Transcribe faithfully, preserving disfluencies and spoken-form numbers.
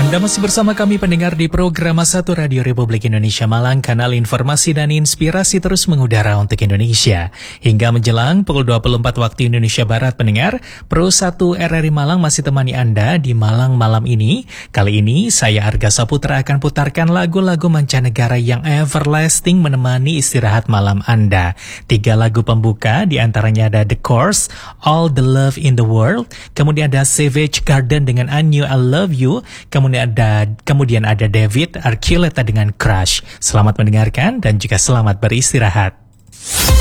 Anda masih bersama kami pendengar di program satu Radio Republik Indonesia Malang, kanal informasi dan inspirasi terus mengudara untuk Indonesia. Hingga menjelang pukul dua puluh empat waktu Indonesia Barat, pendengar, Pro satu R R I Malang masih temani Anda di Malang malam ini. Kali ini saya Arga Saputra akan putarkan lagu-lagu mancanegara yang everlasting menemani istirahat malam Anda. Tiga lagu pembuka, diantaranya ada The Course, All the Love in the World, kemudian ada Savage Garden dengan I Knew I Love You, kemudian ada kemudian ada David Archuleta dengan Crush. Selamat mendengarkan dan juga selamat beristirahat.